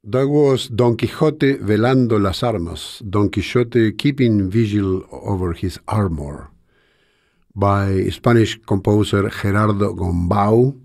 That was Don Quixote velando las armas, Don Quixote keeping vigil over his armor, by Spanish composer Gerardo Gombau,